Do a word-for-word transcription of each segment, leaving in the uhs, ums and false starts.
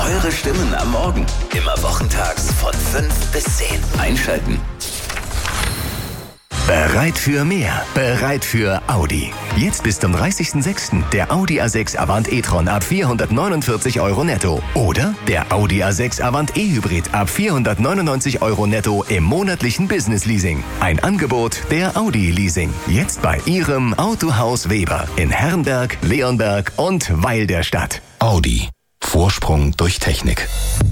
Eure Stimmen am Morgen. Immer wochentags von fünf bis zehn. Einschalten. Bereit für mehr? Bereit für Audi. Jetzt bis zum dreißigsten sechsten der Audi A sechs Avant e-tron ab vierhundertneunundvierzig Euro netto. Oder der Audi A sechs Avant e-Hybrid ab vierhundertneunundneunzig Euro netto im monatlichen Business-Leasing. Ein Angebot der Audi Leasing. Jetzt bei Ihrem Autohaus Weber in Herrenberg, Leonberg und Weil der Stadt. Audi. Vorsprung durch Technik.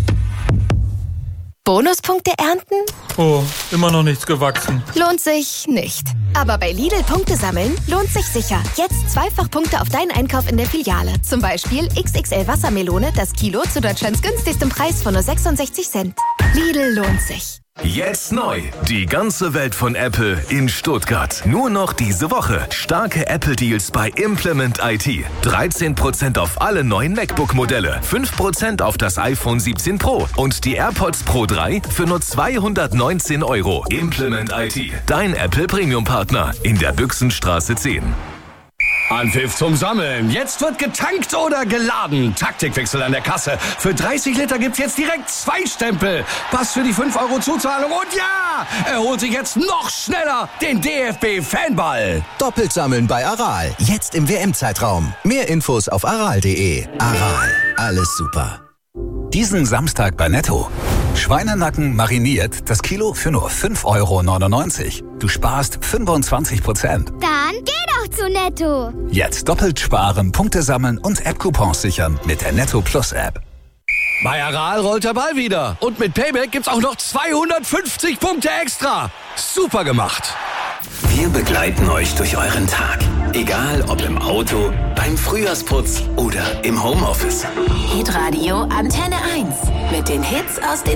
Bonuspunkte ernten? Oh, immer noch nichts gewachsen. Lohnt sich nicht. Aber bei Lidl Punkte sammeln lohnt sich sicher. Jetzt zweifach Punkte auf deinen Einkauf in der Filiale. Zum Beispiel X X L Wassermelone, das Kilo zu Deutschlands günstigstem Preis von nur sechsundsechzig Cent. Lidl lohnt sich. Jetzt neu. Die ganze Welt von Apple in Stuttgart. Nur noch diese Woche. Starke Apple-Deals bei Implement I T. dreizehn Prozent auf alle neuen MacBook-Modelle. fünf Prozent auf das iPhone siebzehn Pro. Und die AirPods Pro drei für nur zweihundertneunzehn Euro. Implement I T. Dein Apple Premium-Partner. In der Büchsenstraße zehn. Anpfiff zum Sammeln. Jetzt wird getankt oder geladen. Taktikwechsel an der Kasse. Für dreißig Liter gibt's jetzt direkt zwei Stempel. Pass für die fünf Euro Zuzahlung. Und ja, er holt sich jetzt noch schneller den D F B-Fanball. Doppelt sammeln bei Aral. Jetzt im W M-Zeitraum. Mehr Infos auf aral punkt de. Aral. Alles super. Diesen Samstag bei Netto. Schweinenacken mariniert, das Kilo für nur fünf Euro neunundneunzig. Du sparst fünfundzwanzig Prozent. Dann geh doch zu Netto. Jetzt doppelt sparen, Punkte sammeln und App-Coupons sichern mit der Netto Plus App. Bei Aral rollt der Ball wieder. Und mit Payback gibt's auch noch zweihundertfünfzig Punkte extra. Super gemacht. Wir begleiten euch durch euren Tag. Egal ob im Auto, beim Frühjahrsputz oder im Homeoffice. Hitradio Antenne eins. Mit den Hits aus den